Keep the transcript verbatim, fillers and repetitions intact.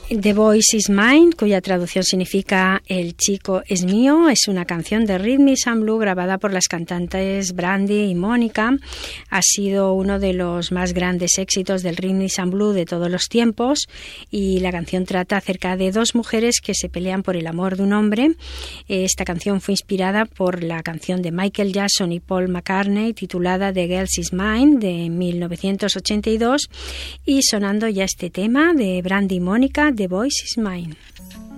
The Voice is Mine, cuya traducción significa El chico es mío, es una canción de Rhythm and Blues grabada por las cantantes Brandy y Mónica. Ha sido uno de los más grandes éxitos del Rhythm and Blues de todos los tiempos, y la canción trata acerca de dos mujeres que se pelean por el amor de un hombre. Esta canción fue inspirada por la canción de Michael Jackson y Paul McCartney titulada The Girl is Mine de mil novecientos ochenta y dos, y sonando ya este tema de Brandy y Mónica, The Voice is Mine.